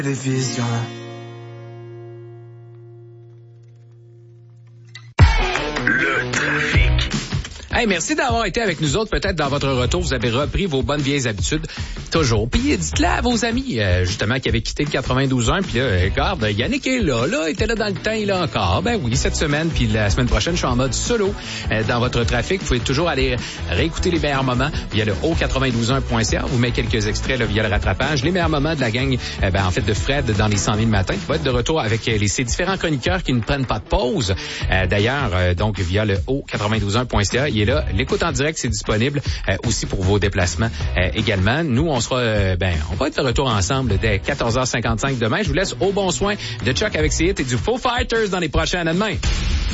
télévision. Le trafic. Hey, merci d'avoir été avec nous autres. Peut-être dans votre retour, vous avez repris vos bonnes vieilles habitudes. Toujours. Puis dites-le à vos amis, justement, qui avaient quitté le 92.1. Puis là, regarde, Yannick est là. Il était là dans le temps, il est là encore. Ben oui, cette semaine, puis la semaine prochaine, je suis en mode solo dans votre trafic. Vous pouvez toujours aller réécouter les meilleurs moments via le haut921.ca. Vous met quelques extraits là, via le rattrapage. Les meilleurs moments de la gang, en fait, de Fred dans les 100 000 matins, qui va être de retour avec ces différents chroniqueurs qui ne prennent pas de pause. D'ailleurs, donc, via le haut921.ca, il est là. L'écoute en direct, c'est disponible aussi pour vos déplacements également. Nous, on va être de retour ensemble dès 14h55 demain. Je vous laisse au bon soin de Chuck avec ses hits et du Foo Fighters dans les prochaines. À demain.